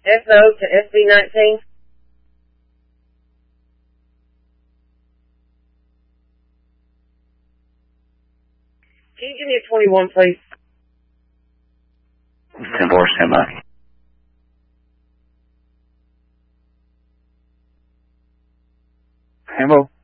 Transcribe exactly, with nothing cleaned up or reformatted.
S O to S B nineteen. Can you give me a twenty-one, please? ten four, stand by. Hello.